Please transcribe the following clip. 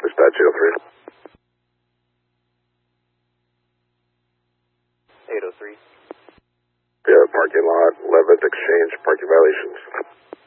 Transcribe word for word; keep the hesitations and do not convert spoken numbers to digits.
Dispatch eight oh three. eight oh three. Yeah, parking lot, Levitt Exchange, parking violations.